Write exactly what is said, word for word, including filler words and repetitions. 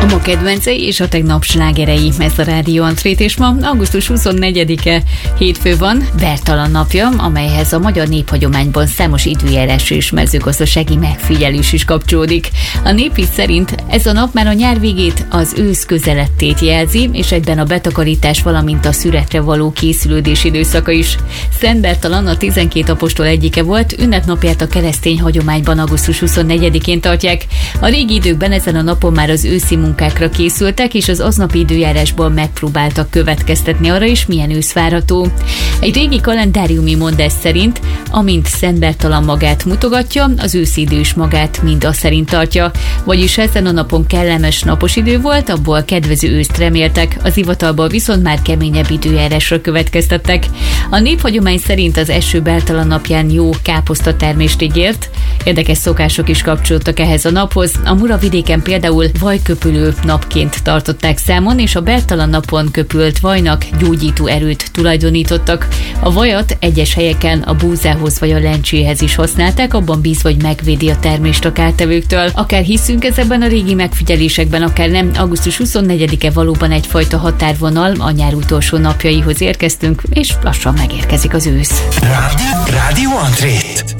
ma kedvencei és a tegnap slágerei. Ez a Rádió Antrét, és ma augusztus huszonnegyedike hétfő van, Bertalan napja, amelyhez a magyar néphagyományban számos időjárás és mezőgazdasági megfigyelés is kapcsolódik. A néphit szerint ez a nap már a nyár végét, az ősz közelettét jelzi, és egyben a betakarítás, valamint a szüretre való készülődés időszaka is. Szent Bertalan a tizenkét apostol egyike volt, ünnepnapját a keresztény hagyományban augusztus huszonnegyedikén tartják. A régi időkben ezen a napon már az őszi munkákra készültek, és az aznapi időjárásból megpróbáltak következtetni arra is, milyen ősz várható. Egy régi kalendáriumi mondás szerint, amint Szent Bertalan magát mutogatja, az őszi idő is magát mind azt szerint tartja. Vagyis ezen a napon kellemes napos idő volt, abból kedvező őszt reméltek, az hivatalból viszont már keményebb időjárásra következtettek. A néphagyomány szerint az eső Bertalan napján jó káposztatermést ígért. Érdekes szokások is kapcsolódtak ehhez a naphoz. A Muravidéken például vajköpülő napként tartották számon, és a Bertalan napon köpült vajnak gyógyító erőt tulajdonítottak. A vajat egyes helyeken a búzához vagy a lencséhez is használták, abban bízva, hogy megvédi a termést a kártevőktől. Akár hiszünk ezekben a régi megfigyelésekben, akár nem, augusztus huszonnegyedike valóban egyfajta határvonal, a nyár utolsó napjaihoz érkeztünk, és lassan megérkezik az ősz. Rádió Antrét.